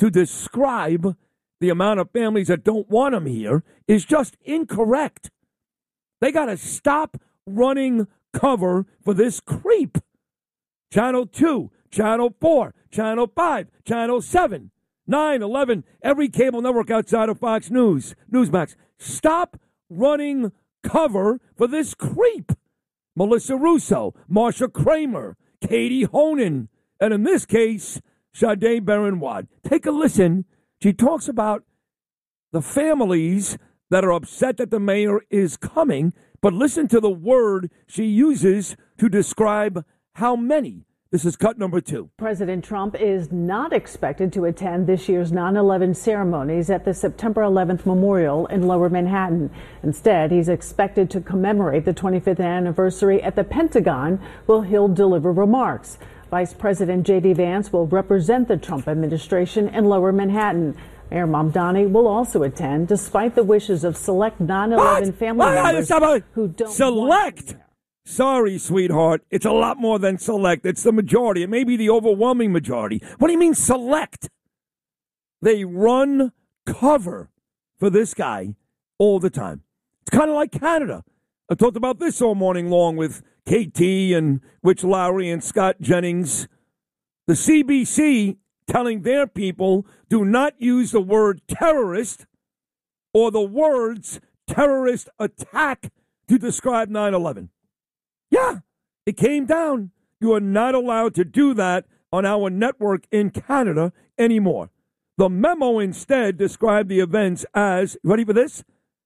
to describe the amount of families that don't want them here is just incorrect. They got to stop running cover for this creep. Channel 2, Channel 4, Channel 5, Channel 7, 9, 11, every cable network outside of Fox News, Newsmax. Stop running cover for this creep. Melissa Russo, Marsha Kramer, Katie Honan, and in this case, Sade Berenwad. Take a listen. She talks about the families that are upset that the mayor is coming, but listen to the word she uses to describe how many. This is cut number 2. President Trump is not expected to attend this year's 9/11 ceremonies at the September 11th Memorial in Lower Manhattan. Instead, he's expected to commemorate the 25th anniversary at the Pentagon, where he'll deliver remarks. Vice President J.D. Vance will represent the Trump administration in Lower Manhattan. Mayor Mamdani will also attend, despite the wishes of select 9/11 family members who don't select. Want Sorry, sweetheart. It's a lot more than select. It's the majority. It may be the overwhelming majority. What do you mean select? They run cover for this guy all the time. It's kind of like Canada. I talked about this all morning long with KT and Rich Lowry and Scott Jennings. The CBC telling their people do not use the word terrorist or the words terrorist attack to describe 9/11. Yeah, it came down. You are not allowed to do that on our network in Canada anymore. The memo instead described the events as, ready for this?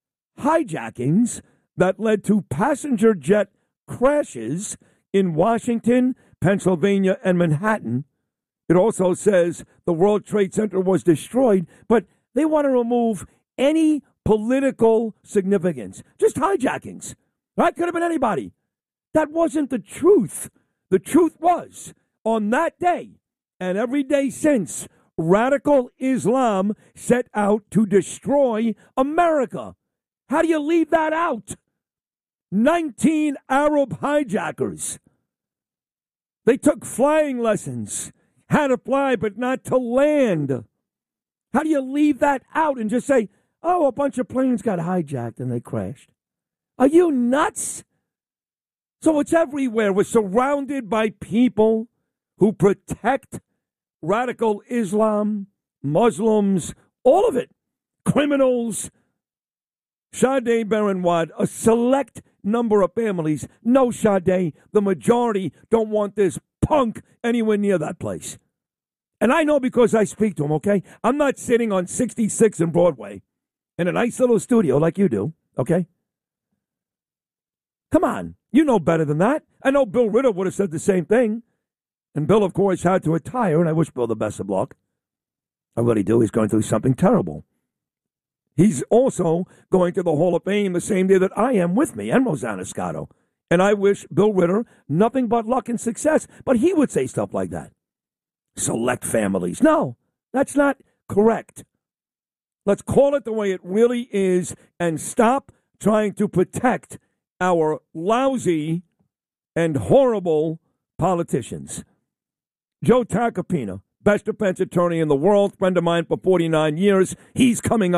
Hijackings that led to passenger jet crashes in Washington, Pennsylvania, and Manhattan. It also says the World Trade Center was destroyed, but they want to remove any political significance. Just hijackings. That could have been anybody. That wasn't the truth. The truth was, on that day and every day since, radical Islam set out to destroy America. How do you leave that out? 19 Arab hijackers. They took flying lessons. How to fly, but not to land. How do you leave that out and just say, oh, a bunch of planes got hijacked and they crashed? Are you nuts? So it's everywhere. We're surrounded by people who protect radical Islam, Muslims, all of it. Criminals. Sade Berenwad, a select number of families. No, Sade, the majority don't want this punk anywhere near that place. And I know because I speak to him, okay? I'm not sitting on 66 in Broadway in a nice little studio like you do, okay? Come on. You know better than that. I know Bill Ritter would have said the same thing. And Bill, of course, had to retire, and I wish Bill the best of luck. I really do. He's going through something terrible. He's also going to the Hall of Fame the same day that I am with me, and Rosanna Scotto. And I wish Bill Ritter nothing but luck and success. But he would say stuff like that. Select families. No, that's not correct. Let's call it the way it really is and stop trying to protect our lousy and horrible politicians. Joe Tacopina, best defense attorney in the world, friend of mine for 49 years. He's coming up.